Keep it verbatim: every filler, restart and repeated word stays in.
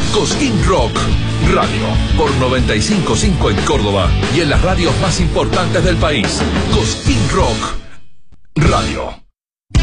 Cosquín Rock Radio, por noventa y cinco punto cinco en Córdoba y en las radios más importantes del país. Cosquín Rock Radio.